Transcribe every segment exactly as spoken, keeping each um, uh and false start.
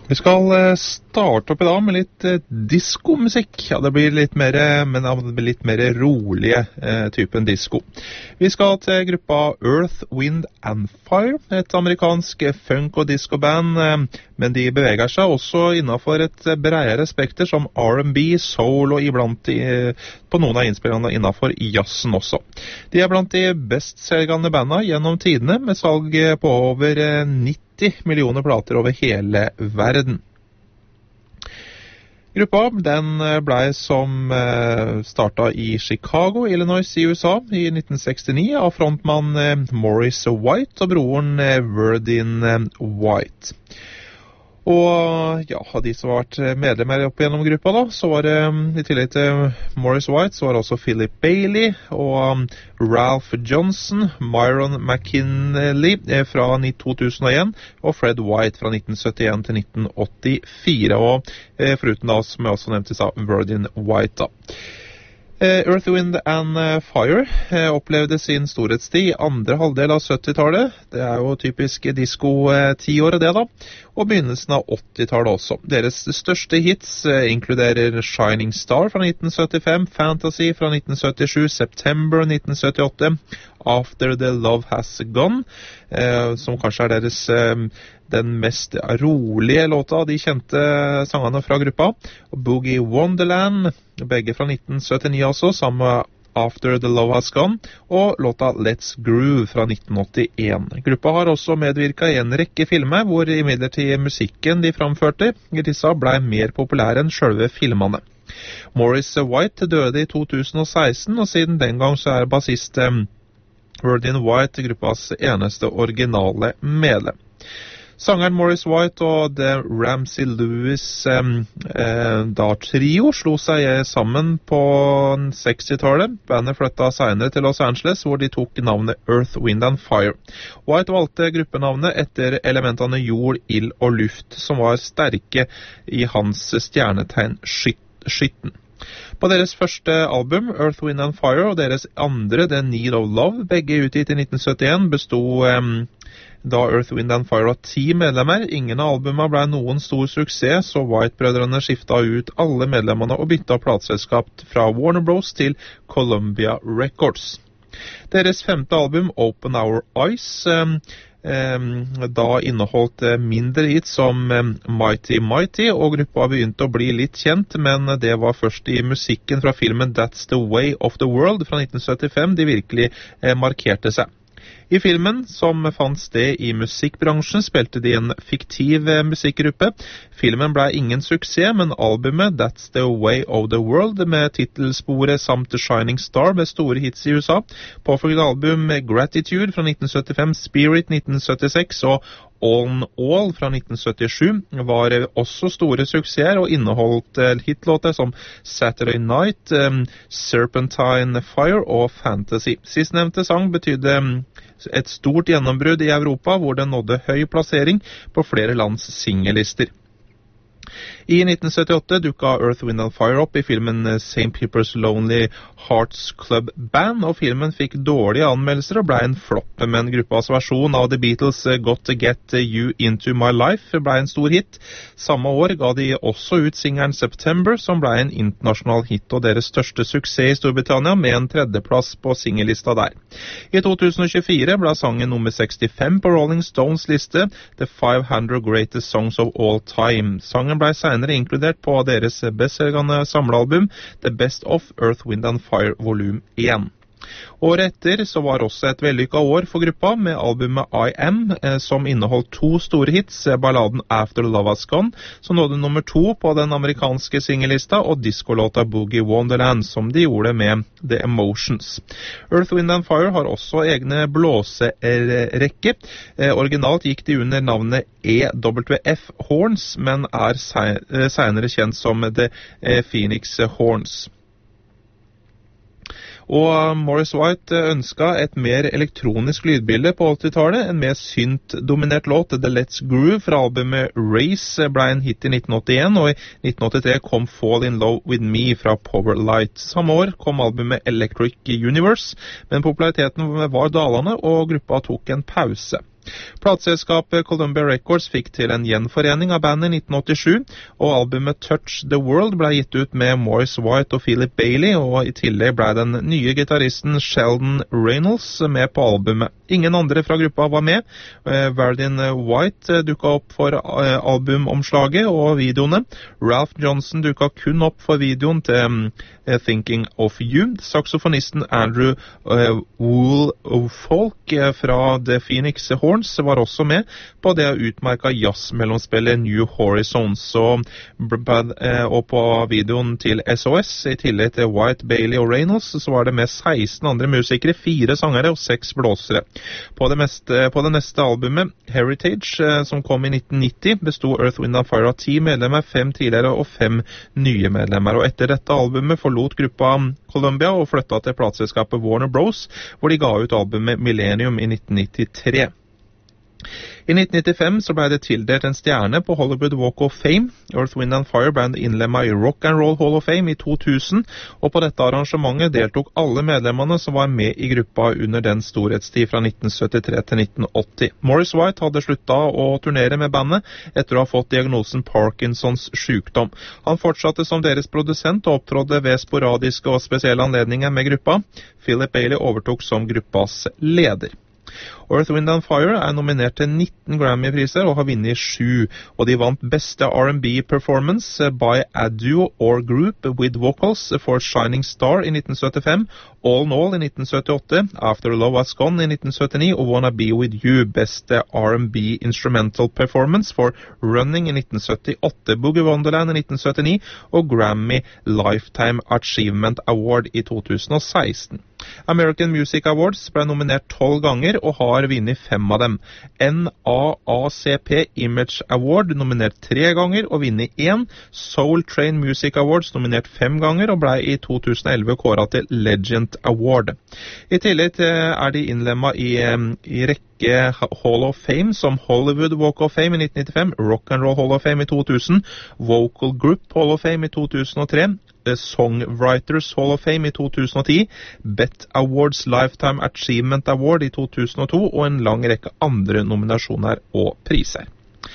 Vi skal starte opp i dag med litt eh, diskomusikk. Ja, det blir litt mer, men det blir litt mer rolige eh, typen disko. Vi skal til gruppa Earth, Wind and Fire, et amerikansk funk- og disco-band, eh, men de beveger seg også innenfor et bredere spekter som R and B, soul og iblant i, på noen av innspillingene innenfor jazzen også. De er blant de bestselgende bandene gjennom tidene, med salg på over eh, nitti millioner plater over hele verden. Gruppa den ble som startet i Chicago, Illinois i U S A i nitten sekstini av frontmann Morris White og broren Verdin White. Og ja, av de som har vært medlemmer opp gjennom gruppa da, så var det i tillegg til Morris White, så var det også Philip Bailey og um, Ralph Johnson, Myron McKinley eh, fra to tusen og en og Fred White fra nitten syttien til nitten åttifire, og eh, foruten da, som jeg også nevnte, sa Verdin White da. Earth, Wind and Fire opplevde sin storhetstid i andre halvdel av syttitallet. Det er jo typisk disco-tiåret det da, og begynnelsen av åttitallet også. Deres største hits inkluderer Shining Star fra nitten syttifem, Fantasy fra nitten syttisju, September nitten syttiåtte, After the Love Has Gone, eh, som kanskje er deres eh, den mest rolige låta av de kjente sangene fra gruppa, og Boogie Wonderland, begge fra nitten syttini også, sammen med After the Love Has Gone, og låta Let's Groove fra nitten åttien. Gruppa har også medvirket i en rekke filmer, hvor imidlertid musikken de framførte i disse ble mer populære enn selve filmene. Morris White døde i to tusen og seksten, og siden den gang så er bassist eh, Verdin White gruppas eneste originale medlem. Sangeren Morris White og The Ramsey Lewis eh, eh, da trio slo seg sammen på sekstitallet. Bandet flyttet senere til Los Angeles, hvor de tok navnet Earth, Wind and Fire. White valgte gruppenavnet etter elementene jord, ild og luft, som var sterke i hans stjernetegn skytten. På deres første album, Earth, Wind and Fire, og deres andre, The Need of Love, begge utgitt i nitten syttien, bestod um, da Earth, Wind and Fire av ti medlemmer. Ingen av albumene ble noen stor suksess, så White-brødrene skiftet ut alle medlemmene og byttet plateselskap fra Warner Bros. Til Columbia Records. Deres femte album, Open Our Eyes, um, Um, da inneholdt uh, mindre hits som um, Mighty Mighty, og gruppa begynte å bli litt kjent, men det var først i musikken fra filmen That's the Way of the World fra nitten syttifem de virkelig uh, markerte seg. I filmen, som fant sted i musikkbransjen, spilte de en fiktiv eh, musikkgruppe. Filmen ble ingen suksess, men albumet That's the Way of the World med titelsporet samt The Shining Star med store hits i U S A. Påfølgende album Gratitude fra nitten syttifem, Spirit nitten syttiseks og On All fra nitten syttisju var også store suksesser og inneholdt eh, hitlåter som Saturday Night, eh, Serpentine Fire og Fantasy. Sistnevnte sang betydde et stort gjennombrudd i Europa, hvor den nådde høy plassering på flere lands singellister. I nitten syttiåtte dukket Earth, Wind and Fire opp i filmen Saint People's Lonely Hearts Club Band, og filmen fikk dårlige anmeldelser og ble en flopp, men gruppas versjon av The Beatles Got to Get You Into My Life ble en stor hit. Samme år ga de også ut singelen September, som ble en internasjonal hit og deres største suksess i Storbritannia, med en tredjeplass på singellista der. I to tusen og tjuefire ble sangen nummer sekstifem på Rolling Stones liste, The five hundred Greatest Songs of All Time. Sangen ble senere inkludert på deres bestselgende samlealbum The Best of Earth, Wind and Fire volum én. Året etter så var også et vellykket år for gruppa med albumet I Am, eh, som inneholdt to store hits, balladen After Love Has Gone, som nådde nummer to på den amerikanske singellista, og diskolåta Boogie Wonderland, som de gjorde med The Emotions. Earth, Wind and Fire har også egne blåserekke. Eh, originalt gikk de under navnet E W F Horns, men er senere kjent som The Phoenix Horns. Og Morris White ønsket et mer elektronisk lydbilde på åttitallet. En mer synt-dominert låt, The Let's Groove, fra albumet Race, ble en hit i nitten åttien, og i nitten åttitre kom Fall in Love with Me fra Powerlight. Samme år kom albumet Electric Universe, men populariteten var dalende, og gruppa tok en pause. Plateselskapet Columbia Records fikk til en gjenforening av bandet i nitten åttisju, og albumet Touch the World ble gitt ut med Maurice White og Philip Bailey, og i tillegg ble den nye gitaristen Sheldon Reynolds med på albumet. Ingen andre fra gruppa var med. Verdin White dukket opp for albumomslaget og videoene. Ralph Johnson dukket kun opp for videoen til Thinking of You. Saksofonisten Andrew Woolfolk fra The Phoenix Horns var også med på det utmerket jazzmellomspillet New Horizons. Og, og på videoen til S O S, i tillegg til White, Bailey og Reynolds, så var det med seksten andre musikere, fire sangere og seks blåsere. På det, meste, på det neste albumet, Heritage, som kom i nitten nitti, bestod Earth, Wind and Fire av ti medlemmer, fem tidligere og fem nye medlemmer. Og etter dette albumet forlot gruppa Columbia og flyttet til plateselskapet Warner Bros., hvor de ga ut albumet Millennium i nitten nittitre. I nitten nittifem så ble det tildelt en stjerne på Hollywood Walk of Fame. Earth, Wind and Fire ble innlemmet i Rock and Roll Hall of Fame i to tusen, og på dette arrangementet deltok alle medlemmene som var med i gruppa under den storhetstid fra nitten syttitre til nitten åtti. Maurice White hadde sluttet å turnere med bandet etter å ha fått diagnosen Parkinsons sykdom. Han fortsatte som deres produsent og opptrådde ved sporadiske og spesielle anledninger med gruppa. Philip Bailey overtok som gruppas leder. Earth, Wind and Fire er nominert til nitten Grammy-priser og har vunnet sju, og de vant beste R and B performance by a duo or group with vocals for Shining Star i nitten syttifem, All in All i nitten syttiåtte, After Love Has Gone i nitten syttini og Wanna Be With You, beste R and B instrumental performance for Running i nitten syttiåtte, Boogie Wonderland i nitten syttini og Grammy Lifetime Achievement Award i to tusen og seksten. American Music Awards ble nominert tolv ganger og har vunnet fem av dem. N A A C P Image Award nominert tre ganger og vunnet én. Soul Train Music Awards nominert fem ganger og ble i to tusen og elleve kåret til Legend Award. I tillegg er de innlemmet i, i rekke Hall of Fame som Hollywood Walk of Fame i nitten nittifem, Rock and Roll Hall of Fame i to tusen, Vocal Group Hall of Fame i to tusen og tre, Songwriters Hall of Fame i to tusen og ti, B E T Awards Lifetime Achievement Award i to tusen og to og en lang rekke andre nominasjoner og priser.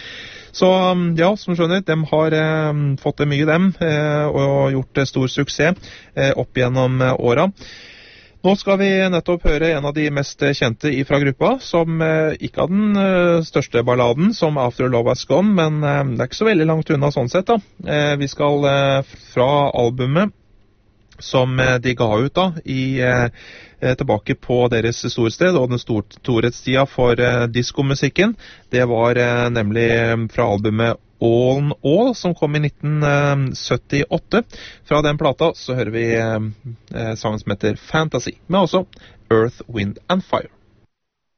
Så ja, som skjønner, de har eh, fått det mye dem eh, og gjort stor suksess eh, opp gjennom åra. Nå skal vi nettopp høre en av de mest kjente ifra gruppa, som eh, ikke har den eh, største balladen som After Love Has Gone, men eh, det er ikke så veldig langt unna sånn sett da. Eh, vi skal eh, fra albumet som eh, de ga ut da, i, eh, tilbake på deres storsted, og den storhetstida for eh, diskomusikken. Det var eh, nemlig fra albumet All in All, som kom i nitten syttiåtte. Fra den plata så hører vi eh, sangen som heter Fantasy, men også Earth, Wind and Fire.